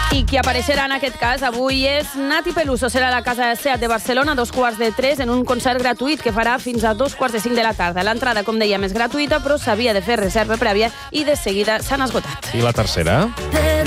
I qui apareixerà en aquest cas avui és Nati Peluso. Serà a la Casa SEAT de Barcelona a 2:45 en un concert gratuït que farà fins a 2:45 de la tarda. L'entrada, com dèiem, és gratuïta, però s'havia de fer reserva prèvia i de seguida s'han esgotat. I la tercera?